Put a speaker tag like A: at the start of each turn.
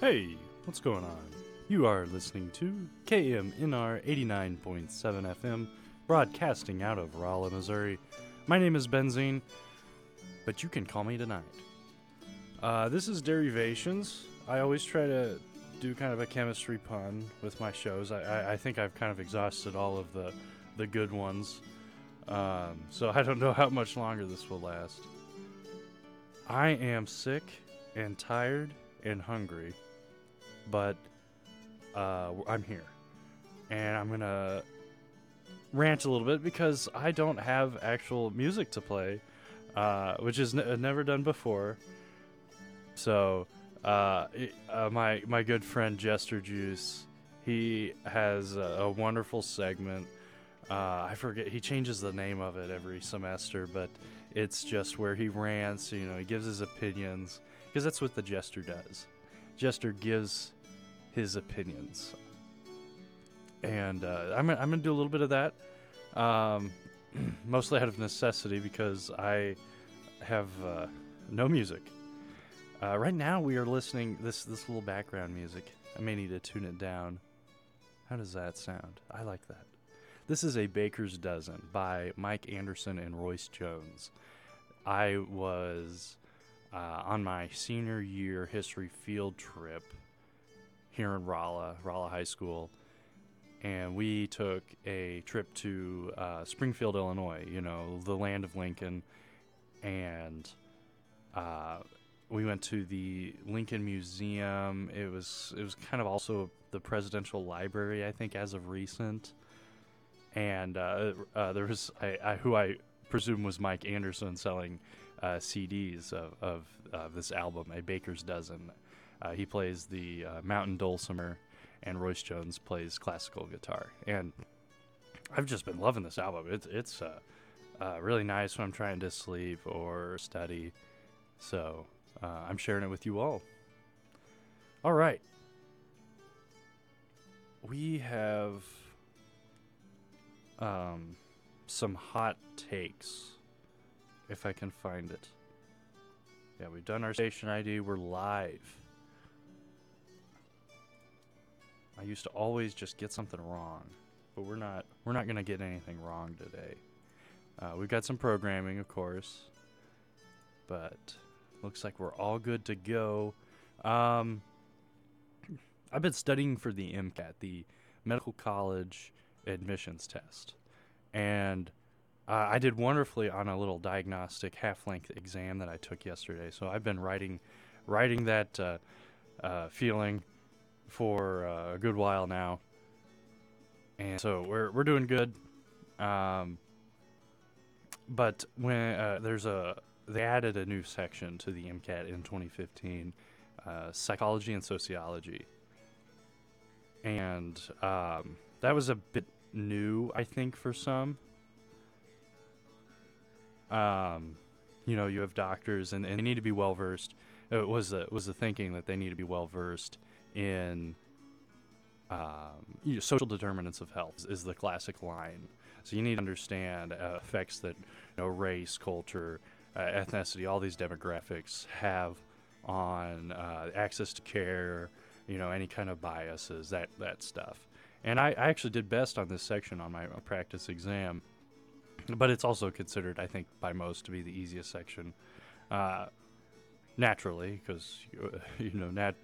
A: Hey, what's going on? You are listening to KMNR 89.7 FM, broadcasting out of Rolla, Missouri. My name is Benzine, but you can call me tonight. This is Derivations. I always try to do kind of a chemistry pun with my shows. I think I've kind of exhausted all of the good ones, so I don't know how much longer this will last. I am sick and tired and hungry, but I'm here, and I'm gonna rant a little bit because I don't have actual music to play, which is never done before. So my good friend Jester Juice, he has a wonderful segment. I forget, he changes the name of it every semester, but it's just where he rants, he gives his opinions, because that's what the Jester does. Jester gives his opinions. And I'm going to do a little bit of that, mostly out of necessity, because I have no music. Right now we are listening, this little background music. I may need to tune it down. How does that sound? I like that. This is A Baker's Dozen by Mike Anderson and Royce Jones. I was on my senior year history field trip here in Rolla High School, and we took a trip to Springfield, Illinois, the land of Lincoln, and we went to the Lincoln Museum. It was kind of also the Presidential Library, I think, as of recent. And there was who I presume was Mike Anderson selling CDs of this album, A Baker's Dozen. He plays the mountain dulcimer, and Royce Jones plays classical guitar. And I've just been loving this album. It's really nice when I'm trying to sleep or study. So I'm sharing it with you all. All right. We have some hot takes, if I can find it. Yeah, we've done our station ID. We're live. I used to always just get something wrong, but we're not gonna get anything wrong today. We've got some programming, of course, but looks like we're all good to go. I've been studying for the MCAT, the Medical College Admissions Test, and I did wonderfully on a little diagnostic half-length exam that I took yesterday. So I've been writing that feeling for a good while now, and so we're doing good. But when they added a new section to the MCAT in 2015, psychology and sociology, and that was a bit new, I think, for some. You have doctors, and they need to be well versed. It was the thinking that they need to be well versed in social determinants of health is the classic line. So you need to understand effects that race, culture, ethnicity, all these demographics have on access to care. Any kind of biases, that stuff. And I actually did best on this section on my practice exam, but it's also considered, I think, by most to be the easiest section, naturally, because